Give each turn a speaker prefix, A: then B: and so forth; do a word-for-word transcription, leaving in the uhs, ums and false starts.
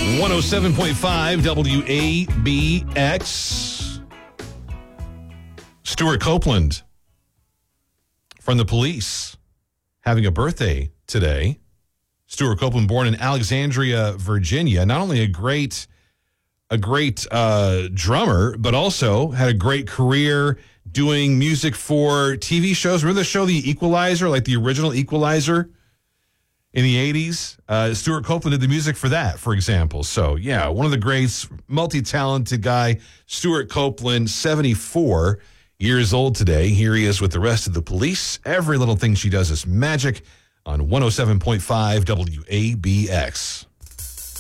A: one oh seven point five W A B X. Stuart Copeland from The Police having a birthday today. Stuart Copeland, born in Alexandria, Virginia. Not only a great, a great uh, drummer, but also had a great career doing music for T V shows. Remember the show The Equalizer, like the original Equalizer in the eighties? Uh, Stuart Copeland did the music for that, for example. So, yeah, one of the greats, multi-talented guy, Stuart Copeland, seventy-four years old today. Here he is with the rest of The Police. Every little thing she does is magic on one oh seven point five W A B X.